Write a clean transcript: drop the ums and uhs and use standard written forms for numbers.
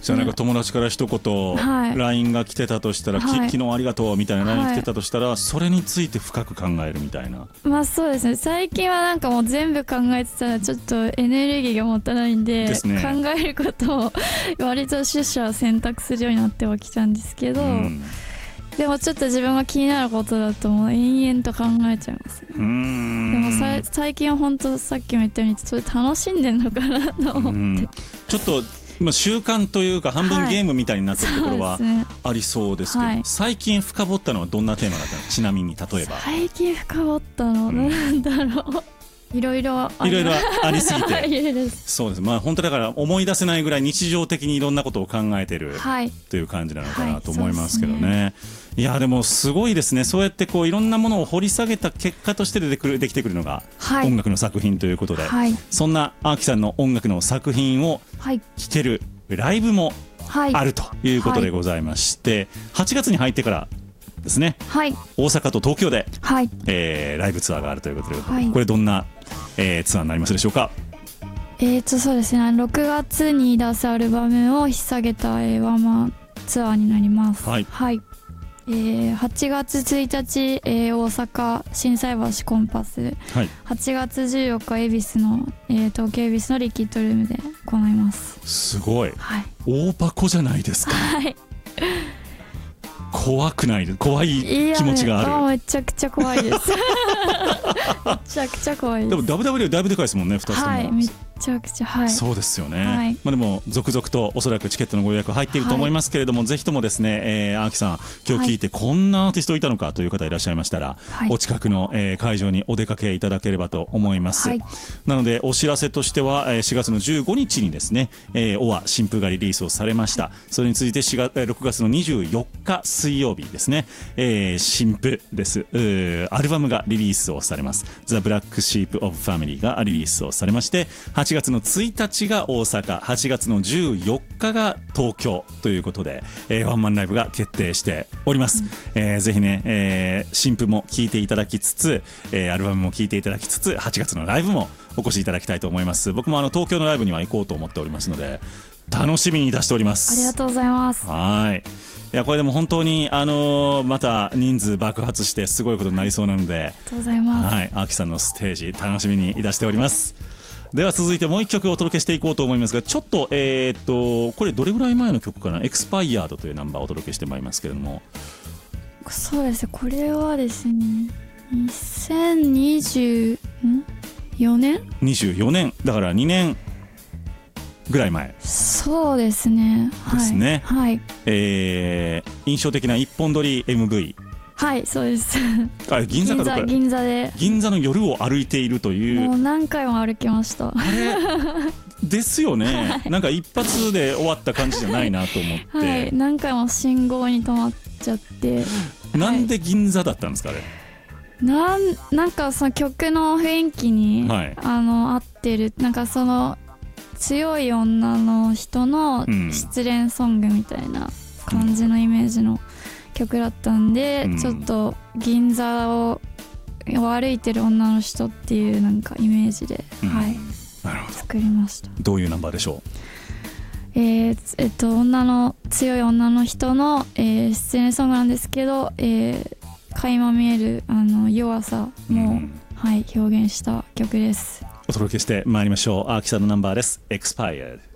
じゃあなんか友達から一言 LINE が来てたとしたら、昨日ありがとうみたいな LINE 来てたとしたら、それについて深く考えるみたいな。 まあそうですね、最近はなんかもう全部考えてたらちょっとエネルギーがもったいないんで、考えることを割と取捨選択するようになってはきたんですけど、でもちょっと自分が気になることだともう延々と考えちゃいますね。でも最近は本当さっきも言ったようにそれ楽しんでんのかなと思って、 ちょっと習慣というか半分ゲームみたいになってるところはありそうですけど、最近深掘ったのはどんなテーマだったの？ちなみに例えば最近深掘ったのなんだろう、いろいろありすぎてそうです、まあ本当だから思い出せないぐらい日常的にいろんなことを考えてるという感じなのかなと思いますけどね。いやでもすごいですね。そうやってこういろんなものを掘り下げた結果としてできてくるのが音楽の作品ということで、そんなアーキさんの音楽の作品を聴けるライブもあるということでございまして、8月に入ってからですね、大阪と東京でライブツアーがあるということで、これどんなツアーになりますでしょうか？ そうですね、6月に出すアルバムを引っ提げたワンマンツアーになります。8月1日、大阪心斎橋コンパス、8月14日恵比寿の、東京恵比寿のリキッドルームで行います。 すごい、大箱じゃないですか。怖くない？怖い気持ちがある。 めちゃくちゃ怖いです。めちゃくちゃ怖いです。 でも WW だいぶでかいですもんね、2つとも。 めちゃくちゃ、 そうですよね。まあでも続々とおそらくチケットのご予約入っていると思いますけれども、ぜひともですね、アーキさん今日聞いてこんなアーティストいたのかという方いらっしゃいましたら、お近くの、会場にお出かけいただければと思います。なのでお知らせとしては、4月の15日にですね、オア新譜がリリースをされました。それについて6月の24日水曜日ですね、新譜です。アルバムがリリースをされます。The Black Sheep of Family がリリースをされまして、8月の1日が大阪、8月の14日が東京ということで、ワンマンライブが決定しております。ぜひね、新譜も聴いていただきつつ、アルバムも聴いていただきつつ、8月のライブもお越しいただきたいと思います。僕も東京のライブには行こうと思っておりますので、楽しみに出しております。 ありがとうございます。 いやこれでも本当にまた人数爆発してすごいことになりそうなので、 ありがとうございます。 アーキさんのステージ楽しみにいたしております。では続いてもう一曲お届けしていこうと思いますが、ちょっとこれどれぐらい前の曲かな、エクスパイアードというナンバーをお届けしてまいりますけれども。 そうですね、これはですね2024年 24年だから2年ぐらい前。 そうですね。 印象的な一本撮り MV。 そうです。 銀座かどこか。銀座の夜を歩いているという。 もう何回も歩きました。 ですよね。なんか一発で終わった感じじゃないなと思って。 何回も信号に止まっちゃって。 なんで銀座だったんですかね。 なんかその曲の雰囲気に、合ってる、なんかその強い女の人の失恋ソングみたいな感じのイメージの曲だったんで、ちょっと銀座を歩いてる女の人っていうなんかイメージで、作りました。 どういうナンバーでしょう？強い女の人の、失恋ソングなんですけど、垣間見える弱さも、表現した曲です。 お届けしてまいりましょう。アーキさんのナンバーです。Expired。